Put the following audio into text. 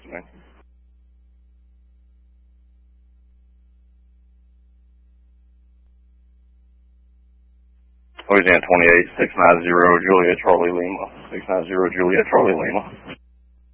Thank you. Louisiana 28, 690 Juliet Charlie Lima. 690 Juliet Charlie Lima.